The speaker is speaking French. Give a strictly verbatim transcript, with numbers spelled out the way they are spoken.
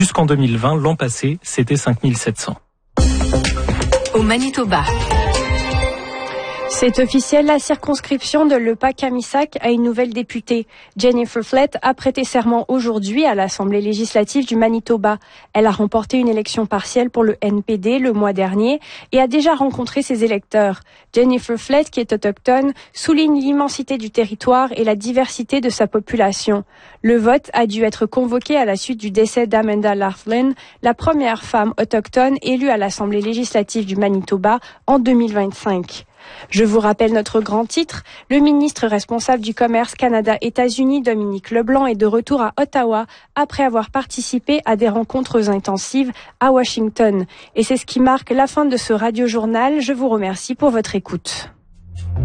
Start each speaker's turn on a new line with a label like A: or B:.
A: Jusqu'en deux mille vingt, l'an passé, c'était cinq mille sept cents.
B: Au Manitoba.
C: C'est officiel, la circonscription de Lepas-Camissac a une nouvelle députée. Jennifer Flett a prêté serment aujourd'hui à l'Assemblée législative du Manitoba. Elle a remporté une élection partielle pour le N P D le mois dernier et a déjà rencontré ses électeurs. Jennifer Flett, qui est autochtone, souligne l'immensité du territoire et la diversité de sa population. Le vote a dû être convoqué à la suite du décès d'Amanda Laughlin, la première femme autochtone élue à l'Assemblée législative du Manitoba en deux mille vingt-cinq. Je vous rappelle notre grand titre. Le ministre responsable du commerce Canada-États-Unis, Dominique Leblanc, est de retour à Ottawa après avoir participé à des rencontres intensives à Washington. Et c'est ce qui marque la fin de ce radiojournal. Je vous remercie pour votre écoute.